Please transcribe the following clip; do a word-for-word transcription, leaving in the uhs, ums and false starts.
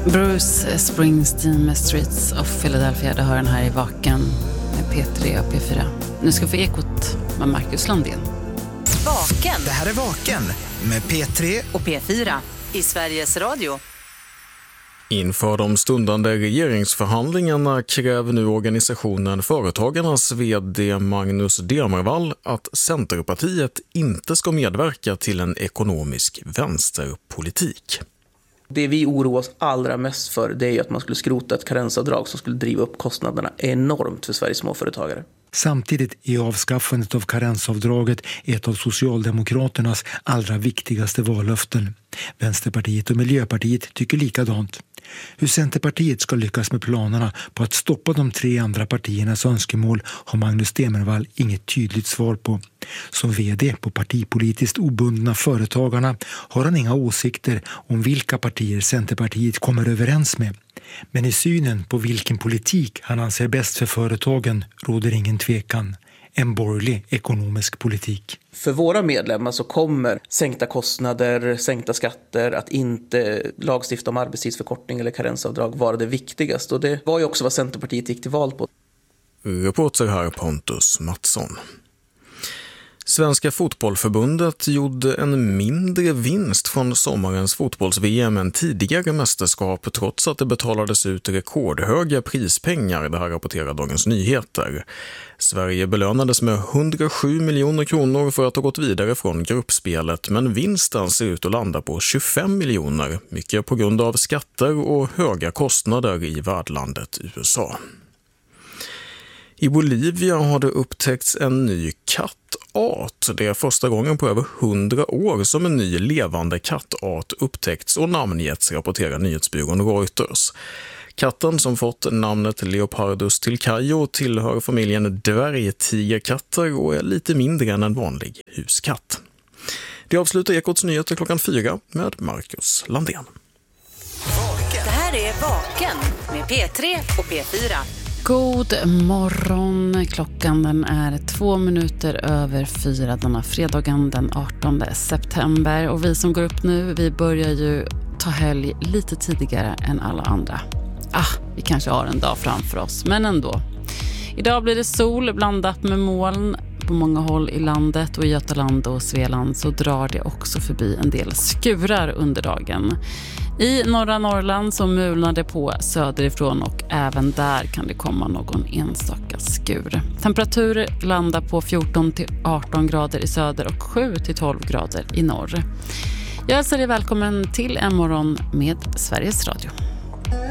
Bruce Springsteen med Streets of Philadelphia. Det hör den här i Vaken med P tre och P fyra. Nu ska vi få Ekot med Marcus Landén. Vaken. Det här är Vaken med P tre och P fyra i Sveriges Radio. Inför de stundande regeringsförhandlingarna kräver nu organisationen Företagarnas vd Magnus Demervall att Centerpartiet inte ska medverka till en ekonomisk vänsterpolitik. Det vi oroar oss allra mest för, det är ju att man skulle skrota ett karensavdrag som skulle driva upp kostnaderna enormt för Sveriges småföretagare. Samtidigt är avskaffandet av karensavdraget ett av Socialdemokraternas allra viktigaste vallöften. Vänsterpartiet och Miljöpartiet tycker likadant. Hur Centerpartiet ska lyckas med planerna på att stoppa de tre andra partiernas önskemål har Magnus Demervall inget tydligt svar på. Som vd på partipolitiskt obundna Företagarna har han inga åsikter om vilka partier Centerpartiet kommer överens med. Men i synen på vilken politik han anser bäst för företagen råder ingen tvekan. En borgerlig ekonomisk politik. För våra medlemmar så kommer sänkta kostnader, sänkta skatter, att inte lagstifta om arbetstidsförkortning eller karensavdrag vara det viktigaste. Och det var ju också vad Centerpartiet gick till val på. Reporter här Pontus Mattsson. Svenska fotbollförbundet gjorde en mindre vinst från sommarens fotbolls-V M än tidigare mästerskap trots att det betalades ut rekordhöga prispengar, det här rapporterar Dagens Nyheter. Sverige belönades med hundrasju miljoner kronor för att ha gått vidare från gruppspelet, men vinsten ser ut att landa på tjugofem miljoner, mycket på grund av skatter och höga kostnader i värdlandet U S A. I Bolivia har det upptäckts en ny kattart. Det är första gången på över hundra år som en ny levande kattart upptäckts och namngetts, rapporterar nyhetsbyrån Reuters. Katten som fått namnet Leopardus tilcaio tillhör familjen dvärgtigerkatter och är lite mindre än en vanlig huskatt. Det avslutar Ekots nyheter klockan fyra med Marcus Landén. Det här är Vaken med P tre och P fyra. God morgon, klockan den är två minuter över fyra denna fredagen den artonde september. Och vi som går upp nu, vi börjar ju ta helg lite tidigare än alla andra. Ah, vi kanske har en dag framför oss, men ändå. Idag blir det sol blandat med moln på många håll i landet, och i Götaland och Svealand så drar det också förbi en del skurar under dagen. I norra Norrland så mulnar det på söderifrån och även där kan det komma någon enstaka skur. Temperatur landar på fjorton till arton grader i söder och sju till tolv grader i norr. Jag hälsar dig välkommen till en morgon med Sveriges Radio.